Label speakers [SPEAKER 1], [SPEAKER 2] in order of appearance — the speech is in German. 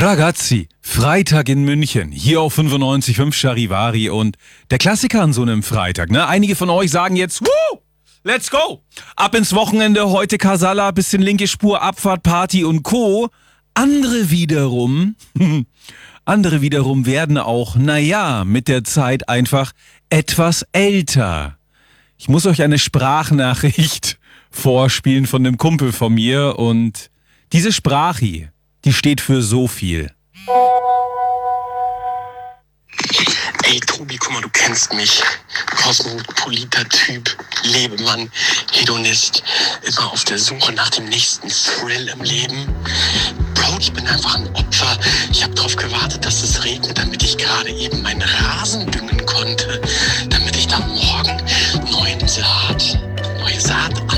[SPEAKER 1] Ragazzi, Freitag in München, hier auf 95.5 Charivari und der Klassiker an so einem Freitag, ne? Einige von euch sagen jetzt, Woo! Let's go! Ab ins Wochenende, heute Casala, bisschen linke Spur, Abfahrt, Party und Co. Andere wiederum werden auch, mit der Zeit einfach etwas älter. Ich muss euch eine Sprachnachricht vorspielen von einem Kumpel von mir und diese Sprachi, die steht für so viel.
[SPEAKER 2] Ey Tobi, guck mal, du kennst mich. Kosmopoliter Typ, Lebemann, Hedonist, immer auf der Suche nach dem nächsten Thrill im Leben. Bro, ich bin einfach ein Opfer. Ich habe darauf gewartet, dass es regnet, damit ich gerade eben meinen Rasen düngen konnte. Damit ich dann morgen neue Saat